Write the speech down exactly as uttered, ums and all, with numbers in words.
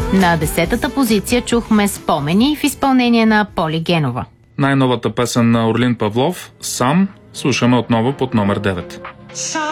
На десетата позиция чухме Спомени в изпълнение на Поли Генова. Най-новата песен на Орлин Павлов «Сам» слушаме отново под номер девет.